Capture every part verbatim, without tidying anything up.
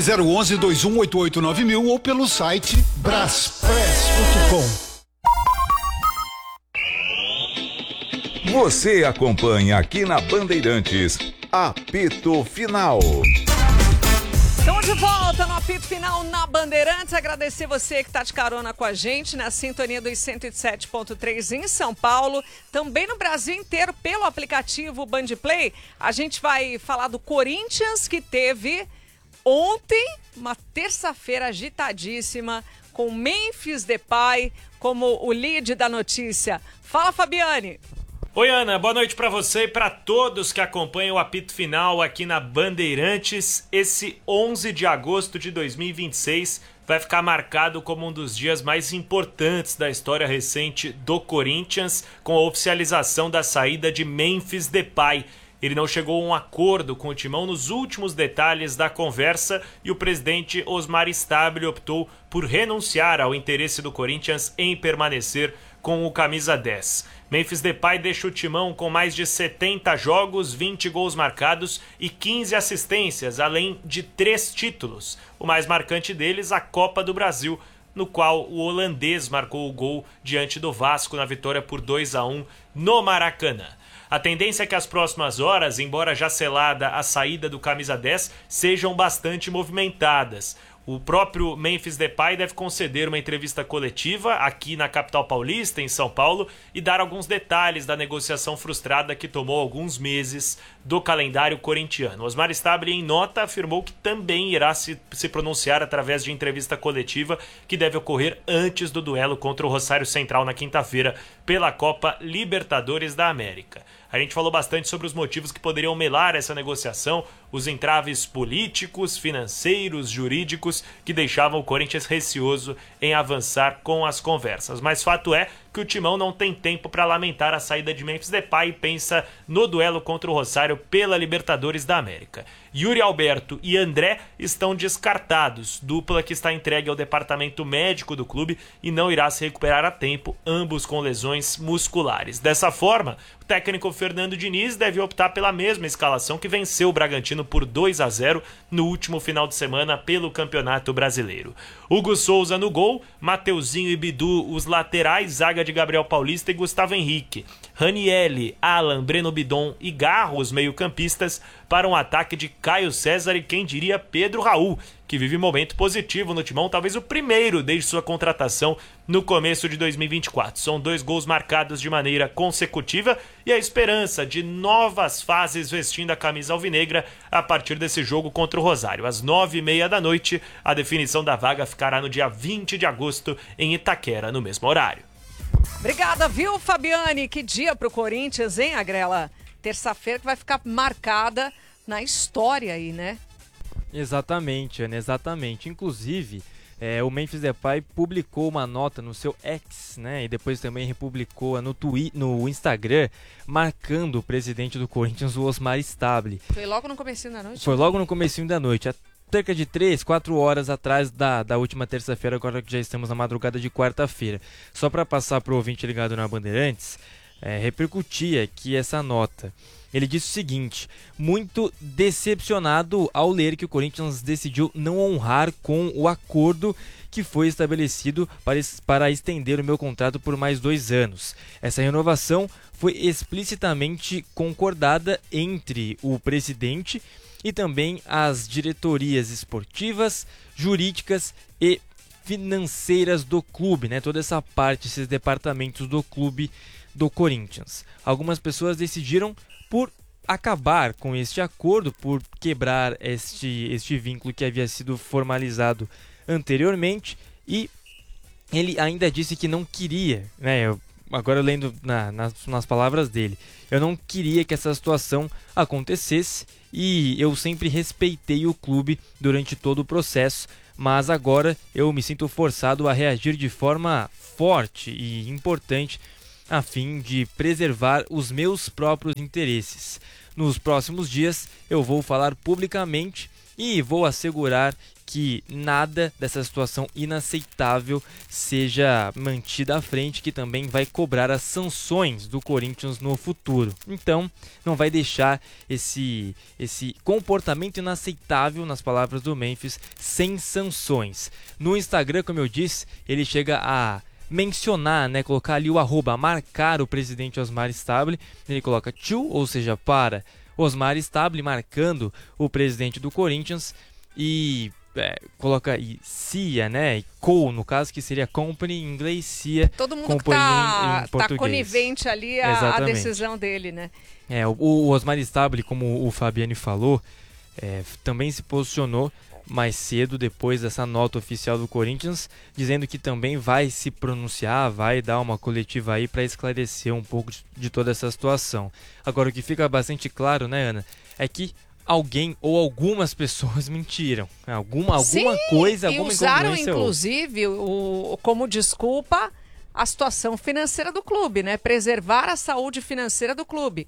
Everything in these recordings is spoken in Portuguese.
zero um um, dois um oito oito nove mil ou pelo site braspress ponto com. Você acompanha aqui na Bandeirantes, Apito Final. Estamos de volta no Apito Final na Bandeirantes. Agradecer você que está de carona com a gente na sintonia dos cento e sete ponto três em São Paulo. Também no Brasil inteiro pelo aplicativo Bandplay. A gente vai falar do Corinthians, que teve ontem uma terça-feira agitadíssima com Memphis Depay como o lead da notícia. Fala, Fabiane. Oi, Ana, boa noite para você e para todos que acompanham o Apito Final aqui na Bandeirantes. Esse onze de agosto de dois mil e vinte e seis vai ficar marcado como um dos dias mais importantes da história recente do Corinthians, com a oficialização da saída de Memphis Depay. Ele não chegou a um acordo com o Timão nos últimos detalhes da conversa e o presidente Osmar Stabile optou por renunciar ao interesse do Corinthians em permanecer com o camisa dez. Memphis Depay deixa o Timão com mais de setenta jogos, vinte gols marcados e quinze assistências, além de três títulos. O mais marcante deles, a Copa do Brasil, no qual o holandês marcou o gol diante do Vasco na vitória por dois a um no Maracanã. A tendência é que as próximas horas, embora já selada a saída do camisa dez, sejam bastante movimentadas. O próprio Memphis Depay deve conceder uma entrevista coletiva aqui na capital paulista, em São Paulo, e dar alguns detalhes da negociação frustrada que tomou alguns meses do calendário corintiano. Osmar Stabile, em nota, afirmou que também irá se, se pronunciar através de entrevista coletiva que deve ocorrer antes do duelo contra o Rosário Central na quinta-feira pela Copa Libertadores da América. A gente falou bastante sobre os motivos que poderiam melar essa negociação, os entraves políticos, financeiros, jurídicos que deixavam o Corinthians receoso em avançar com as conversas. Mas fato é que o Timão não tem tempo para lamentar a saída de Memphis Depay e pensa no duelo contra o Rosário pela Libertadores da América. Yuri Alberto e André estão descartados, dupla que está entregue ao departamento médico do clube e não irá se recuperar a tempo, ambos com lesões musculares. Dessa forma, o técnico Fernando Diniz deve optar pela mesma escalação que venceu o Bragantino por dois a zero no último final de semana pelo Campeonato Brasileiro. Hugo Souza no gol, Mateuzinho e Bidu os laterais, zaga de Gabriel Paulista e Gustavo Henrique. Ranielli, Alan, Breno Bidon e Garro, os meio-campistas, para um ataque de Caio César e quem diria Pedro Raul, que vive momento positivo no Timão, talvez o primeiro desde sua contratação no começo de dois mil e vinte e quatro. São dois gols marcados de maneira consecutiva e a esperança de novas fases vestindo a camisa alvinegra a partir desse jogo contra o Rosário. Às nove e meia da noite, a definição da vaga ficará no dia vinte de agosto em Itaquera, no mesmo horário. Obrigada, viu, Fabiane? Que dia pro Corinthians, hein, Agrela? Terça-feira que vai ficar marcada na história aí, né? Exatamente, Ana, exatamente. Inclusive, é, o Memphis Depay publicou uma nota no seu X, né? E depois também republicou no, twi- no Instagram, marcando o presidente do Corinthians, o Osmar Stabile. Foi logo no comecinho da noite? Foi logo no comecinho da noite. Há cerca de três, quatro horas atrás da, da última terça-feira, agora que já estamos na madrugada de quarta-feira. Só para passar para o ouvinte ligado na Bandeirantes, é, repercutia aqui essa nota. Ele disse o seguinte: muito decepcionado ao ler que o Corinthians decidiu não honrar com o acordo que foi estabelecido para, para estender o meu contrato por mais dois anos. Essa renovação foi explicitamente concordada entre o presidente e também as diretorias esportivas, jurídicas e financeiras do clube, né? Toda essa parte, esses departamentos do clube do Corinthians. Algumas pessoas decidiram por acabar com este acordo, por quebrar este, este vínculo que havia sido formalizado anteriormente, e ele ainda disse que não queria, né? Eu, agora lendo na, nas, nas palavras dele, eu não queria que essa situação acontecesse e eu sempre respeitei o clube durante todo o processo, mas agora eu me sinto forçado a reagir de forma forte e importante a fim de preservar os meus próprios interesses. Nos próximos dias eu vou falar publicamente E vou assegurar que nada dessa situação inaceitável seja mantida à frente, que também vai cobrar as sanções do Corinthians no futuro. Então, não vai deixar esse, esse comportamento inaceitável, nas palavras do Memphis, sem sanções. No Instagram, como eu disse, ele chega a mencionar, né, colocar ali o arroba, marcar o presidente Osmar Stabile. Ele coloca to, ou seja, para Osmar Stabile, marcando o presidente do Corinthians, e é, coloca aí cia, né, e co, no caso, que seria company em inglês, cia, todo mundo company tá, em, em português. Tá conivente ali a, a decisão dele, né? É, o, o Osmar Stabile, como o Fabiani falou, é, também se posicionou mais cedo depois dessa nota oficial do Corinthians, dizendo que também vai se pronunciar, vai dar uma coletiva aí para esclarecer um pouco de, de toda essa situação. Agora, o que fica bastante claro, né, Ana, é que alguém ou algumas pessoas mentiram. Alguma, alguma Sim, coisa, e alguma usaram, incongruência inclusive, o, como desculpa a situação financeira do clube, né? Preservar a saúde financeira do clube.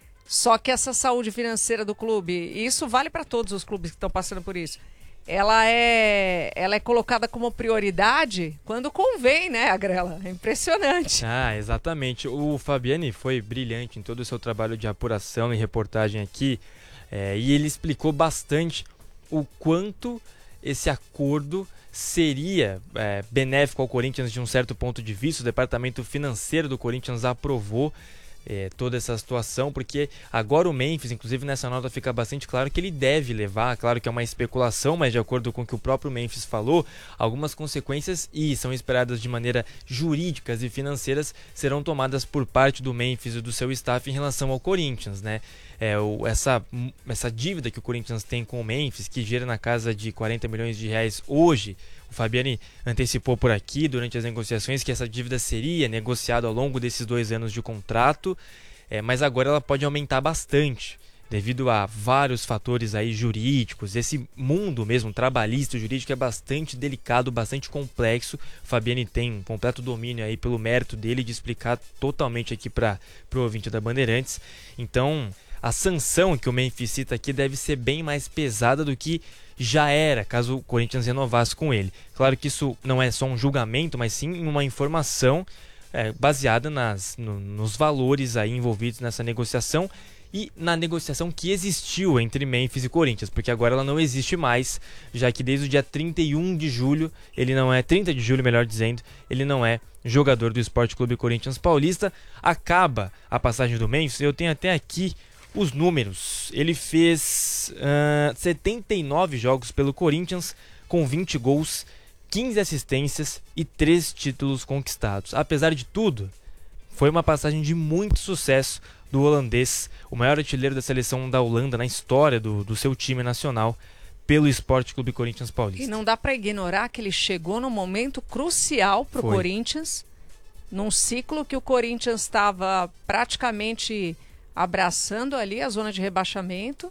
Só que essa saúde financeira do clube, e isso vale para todos os clubes que estão passando por isso, ela é, ela é colocada como prioridade quando convém, né, Agrela? É impressionante. Ah, exatamente. O Fabiani foi brilhante em todo o seu trabalho de apuração e reportagem aqui, é, e ele explicou bastante o quanto esse acordo seria é, benéfico ao Corinthians de um certo ponto de vista. O departamento financeiro do Corinthians aprovou É, toda essa situação, porque agora o Memphis, inclusive nessa nota fica bastante claro que ele deve levar, claro que é uma especulação, mas de acordo com o que o próprio Memphis falou, algumas consequências, e são esperadas de maneira jurídicas e financeiras, serão tomadas por parte do Memphis e do seu staff em relação ao Corinthians, né? É, o, essa, essa dívida que o Corinthians tem com o Memphis, que gira na casa de quarenta milhões de reais hoje. O Fabiani antecipou por aqui, durante as negociações, que essa dívida seria negociada ao longo desses dois anos de contrato, é, mas agora ela pode aumentar bastante, devido a vários fatores aí jurídicos. Esse mundo mesmo trabalhista, jurídico, é bastante delicado, bastante complexo. O Fabiani tem um completo domínio aí pelo mérito dele de explicar totalmente aqui para o ouvinte da Bandeirantes. Então, a sanção que o Memphis cita aqui deve ser bem mais pesada do que já era, caso o Corinthians renovasse com ele. Claro que isso não é só um julgamento, mas sim uma informação é, baseada nas, no, nos valores aí envolvidos nessa negociação e na negociação que existiu entre Memphis e Corinthians, porque agora ela não existe mais, já que desde o dia trinta e um de julho, ele não é, trinta de julho melhor dizendo, ele não é jogador do Sport Clube Corinthians Paulista. Acaba a passagem do Memphis, eu tenho até aqui os números. Ele fez uh, setenta e nove jogos pelo Corinthians, com vinte gols, quinze assistências e três títulos conquistados. Apesar de tudo, foi uma passagem de muito sucesso do holandês, o maior artilheiro da seleção da Holanda na história do, do seu time nacional, pelo Sport Clube Corinthians Paulista. E não dá para ignorar que ele chegou num momento crucial para o Corinthians, num ciclo que o Corinthians estava praticamente abraçando ali a zona de rebaixamento,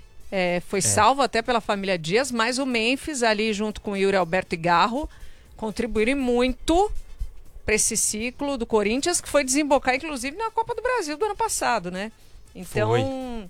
é, foi é. salvo até pela família Dias, mas o Memphis ali junto com o Yuri Alberto e Garro contribuíram muito para esse ciclo do Corinthians, que foi desembocar inclusive na Copa do Brasil do ano passado, né? Então, foi.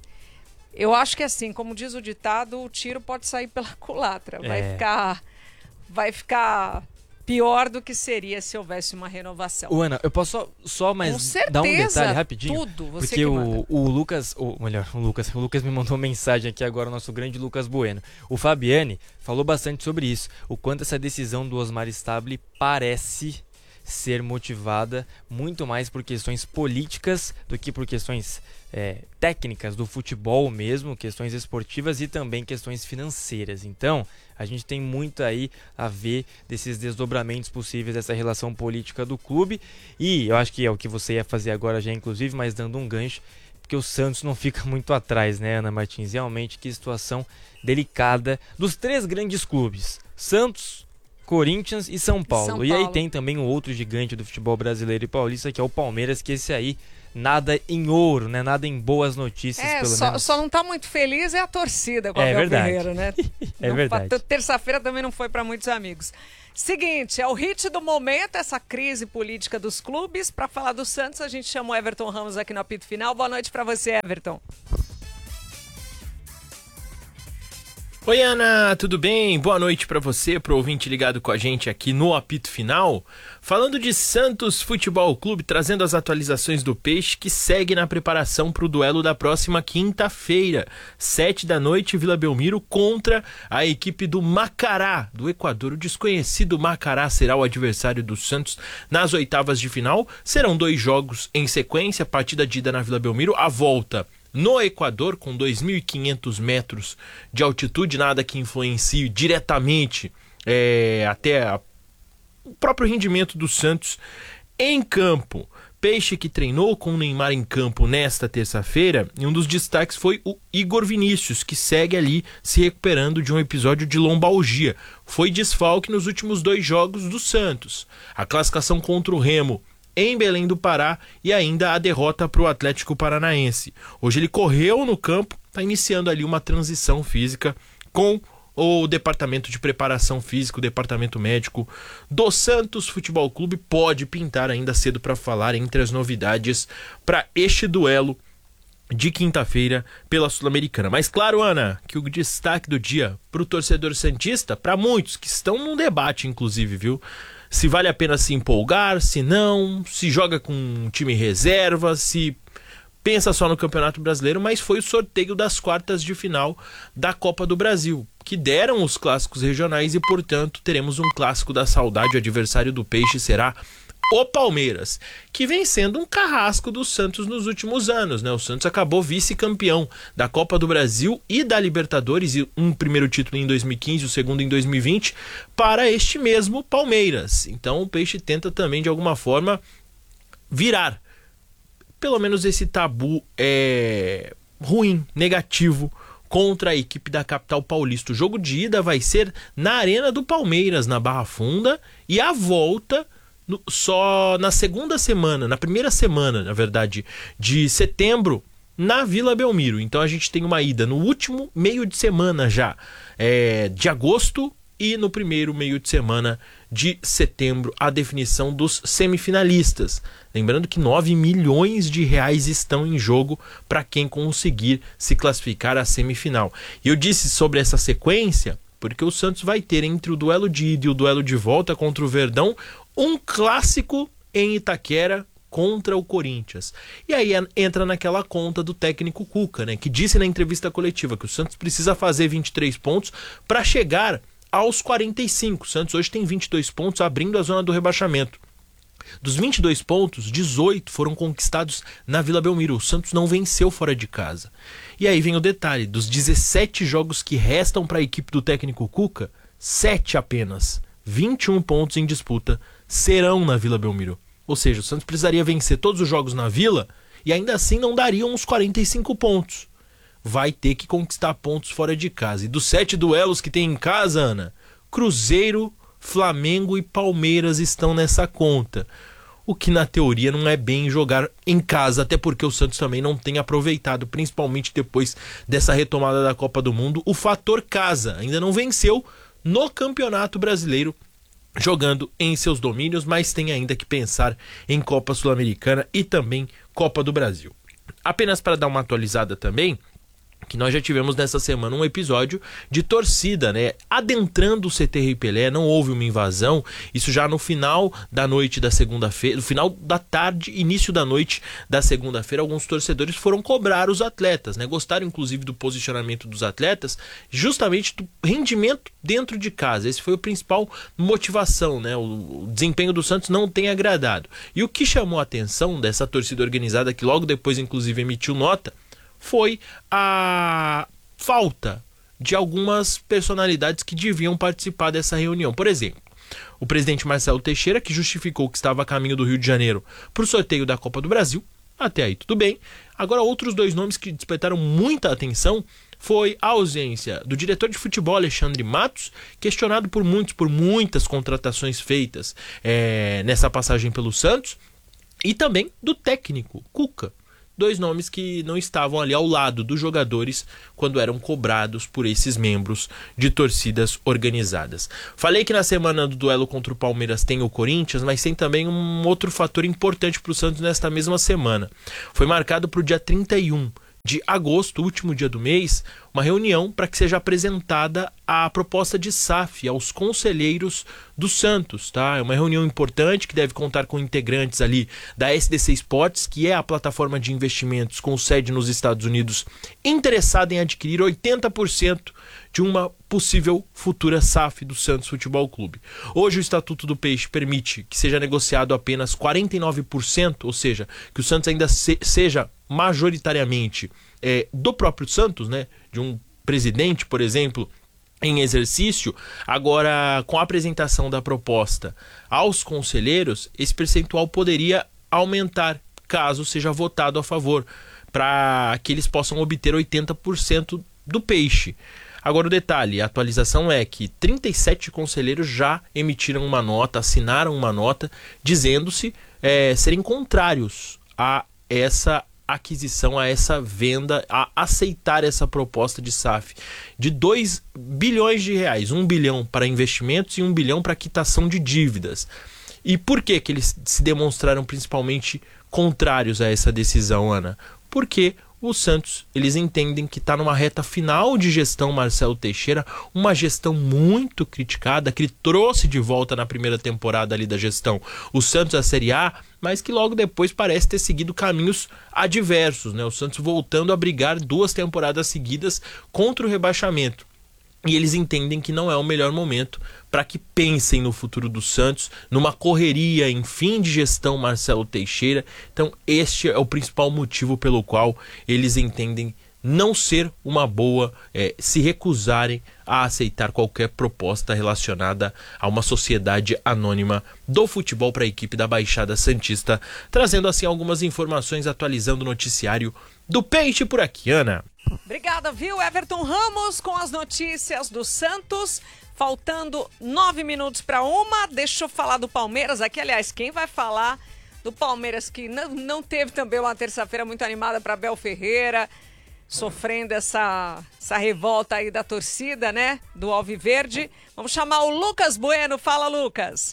Eu acho que assim, como diz o ditado, o tiro pode sair pela culatra, vai é. ficar vai ficar pior do que seria se houvesse uma renovação. O Ana, eu posso só, só mais Com certeza, dar um detalhe rapidinho? Tudo, você porque que o, manda. o Lucas, ou melhor, o Lucas, o Lucas me mandou uma mensagem aqui agora, o nosso grande Lucas Bueno. O Fabiani falou bastante sobre isso, o quanto essa decisão do Osmar Stabile parece ser motivada muito mais por questões políticas do que por questões é, técnicas do futebol mesmo, questões esportivas e também questões financeiras. Então, a gente tem muito aí a ver desses desdobramentos possíveis dessa relação política do clube, e eu acho que é o que você ia fazer agora já, inclusive, mas dando um gancho, porque o Santos não fica muito atrás, né, Ana Martins? Realmente, que situação delicada dos três grandes clubes, Santos, Corinthians e São Paulo. São Paulo. E aí tem também um outro gigante do futebol brasileiro e paulista, que é o Palmeiras, que esse aí nada em ouro, né? Nada em boas notícias, é, pelo só, menos. Só não tá muito feliz é a torcida com o é Abel verdade. Ferreira, né? é não, verdade. Terça-feira também não foi para muitos amigos. Seguinte, é o hit do momento, essa crise política dos clubes. Para falar do Santos, a gente chama o Everton Ramos aqui no apito final. Boa noite para você, Everton. Oi, Ana, tudo bem? Boa noite para você, pro ouvinte ligado com a gente aqui no Apito Final. Falando de Santos Futebol Clube, trazendo as atualizações do Peixe, que segue na preparação para o duelo da próxima quinta-feira, sete da noite, Vila Belmiro, contra a equipe do Macará, do Equador. O desconhecido Macará será o adversário do Santos nas oitavas de final. Serão dois jogos em sequência, partida de ida na Vila Belmiro, a volta no Equador, com dois mil e quinhentos metros de altitude, nada que influencie diretamente é, até a, o próprio rendimento do Santos em campo. Peixe que treinou com o Neymar em campo nesta terça-feira, e um dos destaques foi o Igor Vinícius, que segue ali se recuperando de um episódio de lombalgia. Foi desfalque nos últimos dois jogos do Santos. A classificação contra o Remo em Belém do Pará e ainda a derrota para o Atlético Paranaense. Hoje ele correu no campo, está iniciando ali uma transição física com o departamento de preparação física, o departamento médico do Santos Futebol Clube. Pode pintar ainda cedo para falar entre as novidades para este duelo de quinta-feira pela Sul-Americana. Mas claro, Ana, que o destaque do dia para o torcedor santista, para muitos que estão num debate inclusive, viu? Se vale a pena se empolgar, se não, se joga com um time reserva, se pensa só no Campeonato Brasileiro, mas foi o sorteio das quartas de final da Copa do Brasil, que deram os clássicos regionais e, portanto, teremos um clássico da saudade. O adversário do Peixe será o Palmeiras, que vem sendo um carrasco do Santos nos últimos anos, né? O Santos acabou vice-campeão da Copa do Brasil e da Libertadores, e um primeiro título em dois mil e quinze, o segundo em dois mil e vinte, para este mesmo Palmeiras. Então o Peixe tenta também, de alguma forma, virar pelo menos esse tabu é, ruim, negativo, contra a equipe da capital paulista. O jogo de ida vai ser na Arena do Palmeiras, na Barra Funda, e a volta no, só na segunda semana, na primeira semana, na verdade, de setembro, na Vila Belmiro. Então a gente tem uma ida no último meio de semana já, é, de agosto, e no primeiro meio de semana de setembro, a definição dos semifinalistas. Lembrando que nove milhões de reais estão em jogo para quem conseguir se classificar à semifinal. E eu disse sobre essa sequência porque o Santos vai ter, entre o duelo de ida e o duelo de volta contra o Verdão, um clássico em Itaquera contra o Corinthians. E aí entra naquela conta do técnico Cuca, né, que disse na entrevista coletiva que o Santos precisa fazer vinte e três pontos para chegar aos quarenta e cinco. O Santos hoje tem vinte e dois pontos, abrindo a zona do rebaixamento. Dos vinte e dois pontos, dezoito foram conquistados na Vila Belmiro. O Santos não venceu fora de casa. E aí vem o detalhe: dos dezessete jogos que restam para a equipe do técnico Cuca, sete apenas, vinte e um pontos em disputa, serão na Vila Belmiro. Ou seja, o Santos precisaria vencer todos os jogos na Vila e ainda assim não dariam uns quarenta e cinco pontos. Vai ter que conquistar pontos fora de casa. E dos sete duelos que tem em casa, Ana, Cruzeiro, Flamengo e Palmeiras estão nessa conta. O que na teoria não é bem jogar em casa, até porque o Santos também não tem aproveitado, principalmente depois dessa retomada da Copa do Mundo, o fator casa. Ainda não venceu no Campeonato Brasileiro jogando em seus domínios, mas tem ainda que pensar em Copa Sul-Americana e também Copa do Brasil. Apenas para dar uma atualizada também, que nós já tivemos nessa semana um episódio de torcida, né, adentrando o C T Rei Pelé. Não houve uma invasão, isso já no final da noite da segunda-feira, no final da tarde, início da noite da segunda-feira, alguns torcedores foram cobrar os atletas, né, gostaram inclusive do posicionamento dos atletas, justamente do rendimento dentro de casa. Esse foi o principal motivação, né, o, o desempenho do Santos não tem agradado. E o que chamou a atenção dessa torcida organizada, que logo depois inclusive emitiu nota, foi a falta de algumas personalidades que deviam participar dessa reunião. Por exemplo, o presidente Marcelo Teixeira, que justificou que estava a caminho do Rio de Janeiro para o sorteio da Copa do Brasil. Até aí tudo bem. Agora, outros dois nomes que despertaram muita atenção foi a ausência do diretor de futebol, Alexandre Matos, questionado por muitos, por muitas contratações feitas é, nessa passagem pelo Santos, e também do técnico Cuca. Dois nomes que não estavam ali ao lado dos jogadores quando eram cobrados por esses membros de torcidas organizadas. Falei que na semana do duelo contra o Palmeiras tem o Corinthians, mas tem também um outro fator importante para o Santos nesta mesma semana. Foi marcado para o dia trinta e um de agosto, último dia do mês, uma reunião para que seja apresentada a proposta de S A F aos conselheiros do Santos, tá? É uma reunião importante que deve contar com integrantes ali da S D C Sports, que é a plataforma de investimentos com sede nos Estados Unidos, interessada em adquirir oitenta por cento de uma possível futura S A F do Santos Futebol Clube. Hoje o Estatuto do Peixe permite que seja negociado apenas quarenta e nove por cento, ou seja, que o Santos ainda se, seja majoritariamente é, do próprio Santos, né, de um presidente, por exemplo, em exercício. Agora, com a apresentação da proposta aos conselheiros, esse percentual poderia aumentar, caso seja votado a favor, para que eles possam obter oitenta por cento do peixe. Agora o detalhe, a atualização é que trinta e sete conselheiros já emitiram uma nota, assinaram uma nota, dizendo-se é, serem contrários a essa aquisição, a essa venda, a aceitar essa proposta de S A F de dois bilhões de reais, um bilhão para investimentos e um bilhão para quitação de dívidas. E por que que eles se demonstraram principalmente contrários a essa decisão, Ana? Porque o Santos, eles entendem que está numa reta final de gestão Marcelo Teixeira, uma gestão muito criticada, que ele trouxe de volta na primeira temporada ali da gestão o Santos à Série A, mas que logo depois parece ter seguido caminhos adversos, né? O Santos voltando a brigar duas temporadas seguidas contra o rebaixamento. E eles entendem que não é o melhor momento para que pensem no futuro do Santos, numa correria em fim de gestão Marcelo Teixeira. Então este é o principal motivo pelo qual eles entendem não ser uma boa, é, se recusarem a aceitar qualquer proposta relacionada a uma sociedade anônima do futebol para a equipe da Baixada Santista. Trazendo assim algumas informações, atualizando o noticiário do Peixe por aqui, Ana. Obrigada, viu? Everton Ramos com as notícias do Santos. Faltando nove minutos para uma. Deixa eu falar do Palmeiras aqui. Aliás, quem vai falar do Palmeiras que não, não teve também uma terça-feira muito animada para Abel Ferreira, sofrendo essa, essa revolta aí da torcida, né? Do Alviverde. Vamos chamar o Lucas Bueno. Fala, Lucas.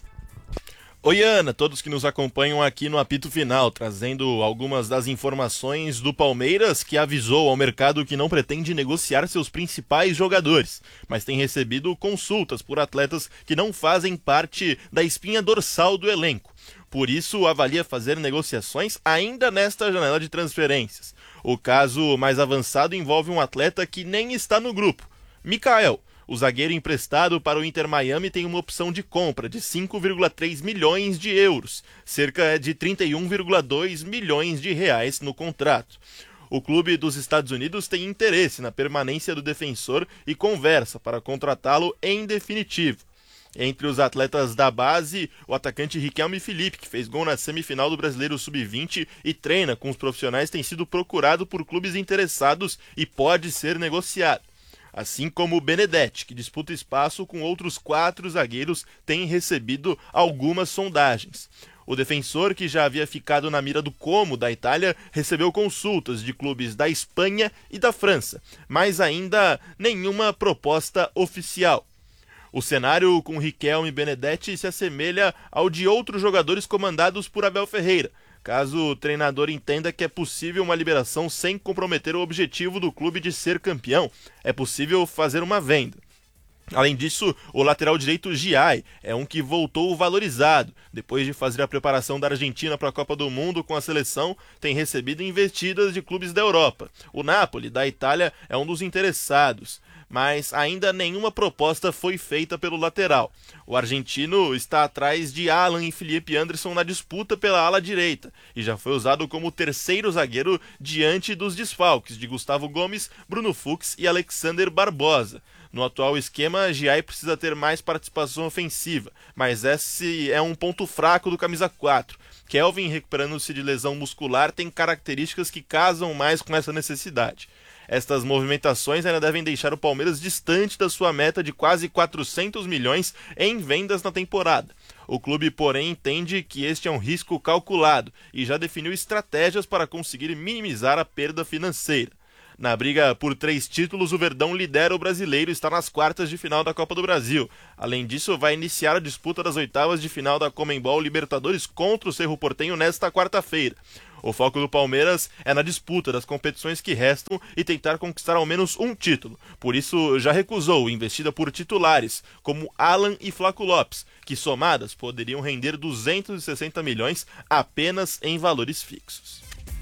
Oi, Ana, todos que nos acompanham aqui no Apito Final, trazendo algumas das informações do Palmeiras, que avisou ao mercado que não pretende negociar seus principais jogadores, mas tem recebido consultas por atletas que não fazem parte da espinha dorsal do elenco. Por isso, avalia fazer negociações ainda nesta janela de transferências. O caso mais avançado envolve um atleta que nem está no grupo, Mikael. O zagueiro emprestado para o Inter Miami tem uma opção de compra de cinco vírgula três milhões de euros, cerca de trinta e um vírgula dois milhões de reais no contrato. O clube dos Estados Unidos tem interesse na permanência do defensor e conversa para contratá-lo em definitivo. Entre os atletas da base, o atacante Riquelme Felipe, que fez gol na semifinal do Brasileiro sub vinte e treina com os profissionais, tem sido procurado por clubes interessados e pode ser negociado. Assim como o Benedetti, que disputa espaço com outros quatro zagueiros, tem recebido algumas sondagens. O defensor, que já havia ficado na mira do Como da Itália, recebeu consultas de clubes da Espanha e da França, mas ainda nenhuma proposta oficial. O cenário com Riquelme e Benedetti se assemelha ao de outros jogadores comandados por Abel Ferreira, caso o treinador entenda que é possível uma liberação sem comprometer o objetivo do clube de ser campeão. É possível fazer uma venda. Além disso, o lateral direito Giai é um que voltou valorizado. Depois de fazer a preparação da Argentina para a Copa do Mundo com a seleção, tem recebido investidas de clubes da Europa. O Napoli, da Itália, é um dos interessados, mas ainda nenhuma proposta foi feita pelo lateral. O argentino está atrás de Alan e Felipe Anderson na disputa pela ala direita e já foi usado como terceiro zagueiro diante dos desfalques de Gustavo Gomes, Bruno Fux e Alexander Barbosa. No atual esquema, Giai precisa ter mais participação ofensiva, mas esse é um ponto fraco do camisa quatro. Kelvin, recuperando-se de lesão muscular, tem características que casam mais com essa necessidade. Estas movimentações ainda devem deixar o Palmeiras distante da sua meta de quase quatrocentos milhões em vendas na temporada. O clube, porém, entende que este é um risco calculado e já definiu estratégias para conseguir minimizar a perda financeira. Na briga por três títulos, o Verdão lidera o brasileiro e está nas quartas de final da Copa do Brasil. Além disso, vai iniciar a disputa das oitavas de final da Conmebol Libertadores contra o Cerro Porteño nesta quarta-feira. O foco do Palmeiras é na disputa das competições que restam e tentar conquistar ao menos um título. Por isso, já recusou investida por titulares, como Alan e Flaco Lopes, que somadas poderiam render duzentos e sessenta milhões apenas em valores fixos.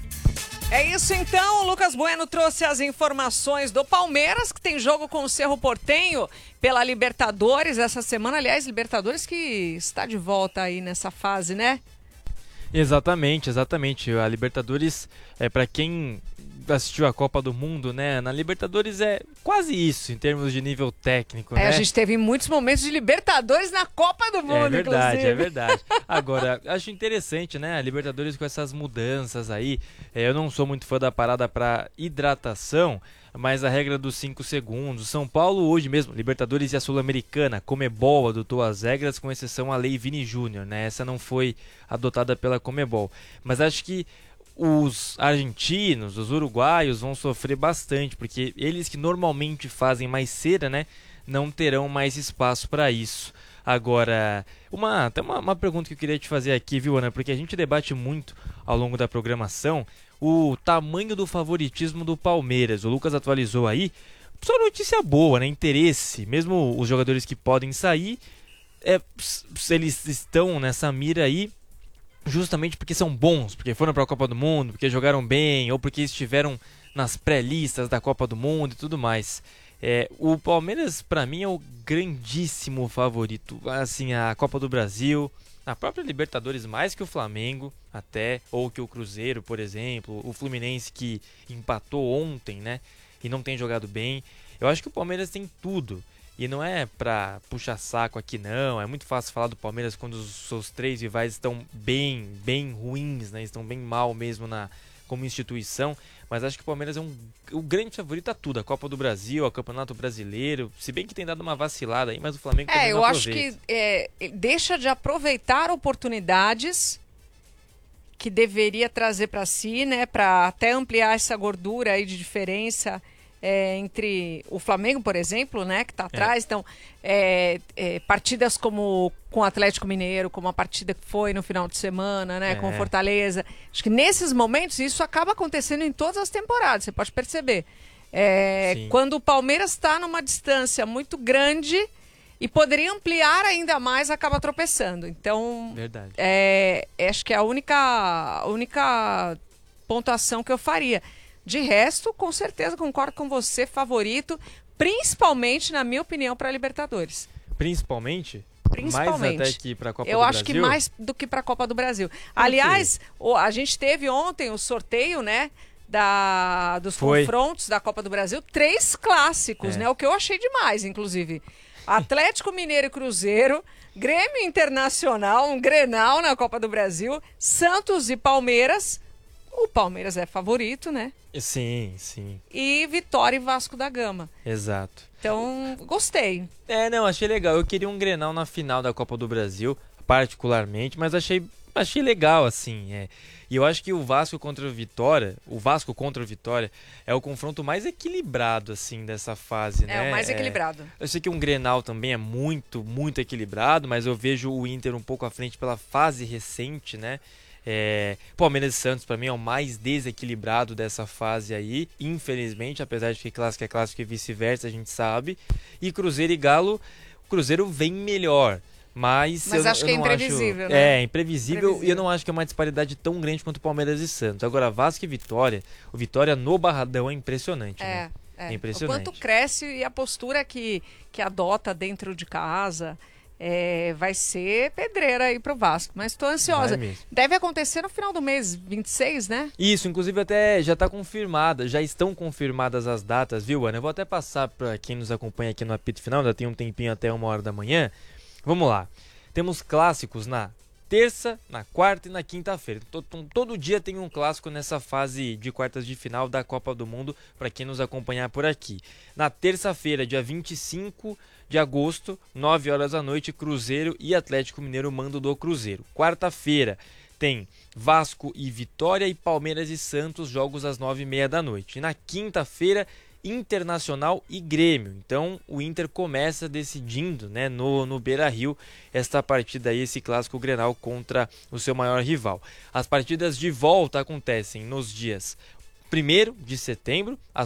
É isso então, o Lucas Bueno trouxe as informações do Palmeiras, que tem jogo com o Cerro Porteño pela Libertadores essa semana. Aliás, Libertadores que está de volta aí nessa fase, né? Exatamente, exatamente. A Libertadores, é para quem assistiu a Copa do Mundo, né? Na Libertadores é quase isso em termos de nível técnico, é, né? A gente teve muitos momentos de Libertadores na Copa do Mundo, é verdade, inclusive. É verdade. Agora, acho interessante, né? A Libertadores com essas mudanças aí. É, eu não sou muito fã da parada para hidratação, mas a regra dos cinco segundos. São Paulo hoje mesmo, Libertadores e a Sul-Americana, Comebol adotou as regras, com exceção à Lei Vini Júnior, né? Essa não foi adotada pela Comebol. Mas acho que os argentinos, os uruguaios vão sofrer bastante, porque eles que normalmente fazem mais cera, né, não terão mais espaço para isso. Agora, uma, até uma, uma pergunta que eu queria te fazer aqui, viu, Ana, porque a gente debate muito ao longo da programação o tamanho do favoritismo do Palmeiras. O Lucas atualizou aí, só notícia boa, né, interesse, mesmo os jogadores que podem sair, é, eles estão nessa mira aí, justamente porque são bons, porque foram para a Copa do Mundo, porque jogaram bem, ou porque estiveram nas pré-listas da Copa do Mundo e tudo mais. É, o Palmeiras, para mim, é o grandíssimo favorito. Assim, a Copa do Brasil, a própria Libertadores, mais que o Flamengo, até, ou que o Cruzeiro, por exemplo, o Fluminense que empatou ontem, né, e não tem jogado bem. Eu acho que o Palmeiras tem tudo. E não é pra puxar saco aqui não, é muito fácil falar do Palmeiras quando os seus três rivais estão bem, bem ruins, né? Estão bem mal mesmo na, como instituição, mas acho que o Palmeiras é um, o grande favorito a tudo, a Copa do Brasil, o Campeonato Brasileiro, se bem que tem dado uma vacilada aí, mas o Flamengo também É, eu não acho aproveita. que é, deixa de aproveitar oportunidades que deveria trazer para si, né, para até ampliar essa gordura aí de diferença. É, entre o Flamengo, por exemplo, né, que está atrás, é. então é, é, partidas como com o Atlético Mineiro, como a partida que foi no final de semana, né, é. com o Fortaleza, acho que nesses momentos isso acaba acontecendo em todas as temporadas, você pode perceber, é, quando o Palmeiras está numa distância muito grande e poderia ampliar ainda mais, acaba tropeçando, então Verdade. É, acho que é a única, a única pontuação que eu faria. De resto, com certeza concordo com você, favorito, principalmente, na minha opinião, para a Libertadores. Principalmente? Principalmente. Mais até que para a Copa Eu do acho Brasil? que mais do que para a Copa do Brasil. Aliás, o, a gente teve ontem o sorteio, né, da, dos Foi. confrontos da Copa do Brasil, três clássicos, É. né, o que eu achei demais, inclusive. Atlético Mineiro e Cruzeiro, Grêmio Internacional, um Grenal na Copa do Brasil, Santos e Palmeiras. O Palmeiras é favorito, né? Sim, sim. E Vitória e Vasco da Gama. Exato. Então, gostei. É, não, achei legal. Eu queria um Grenal na final da Copa do Brasil, particularmente, mas achei, achei legal, assim. É. E eu acho que o Vasco contra o Vitória, o Vasco contra o Vitória, é o confronto mais equilibrado, assim, dessa fase, É, né? o mais equilibrado. Eu sei que um Grenal também é muito, muito equilibrado, mas eu vejo o Inter um pouco à frente pela fase recente, né? É, Palmeiras e Santos para mim é o mais desequilibrado dessa fase aí, infelizmente, apesar de que clássico é clássico e vice-versa, a gente sabe. E Cruzeiro e Galo, o Cruzeiro vem melhor, mas, Mas eu, acho eu que é não imprevisível, acho, né? É, imprevisível, Imprevisível. e eu não acho que é uma disparidade tão grande quanto Palmeiras e Santos. Agora, Vasco e Vitória, o Vitória no Barradão é impressionante, É, né? é. É impressionante. O quanto cresce e a postura que, que adota dentro de casa. É, vai ser pedreira aí pro Vasco, mas estou ansiosa. Vai mesmo. Deve acontecer no final do mês vinte e seis, né? Isso, inclusive até já está confirmada, já estão confirmadas as datas, viu, Ana? Eu vou até passar para quem nos acompanha aqui no apito final, ainda tem um tempinho até uma hora da manhã. Vamos lá. Temos clássicos na terça, na quarta e na quinta-feira. Todo, todo dia tem um clássico nessa fase de quartas de final da Copa do Mundo, para quem nos acompanhar por aqui. Na terça-feira, dia vinte e cinco de agosto, nove horas da noite, Cruzeiro e Atlético Mineiro, mando do Cruzeiro. Quarta-feira tem Vasco e Vitória e Palmeiras e Santos, jogos às nove e meia da noite. E na quinta-feira, Internacional e Grêmio. Então o Inter começa decidindo, né, no, no Beira-Rio esta partida aí, esse clássico Grenal contra o seu maior rival. As partidas de volta acontecem nos dias primeiro de setembro, às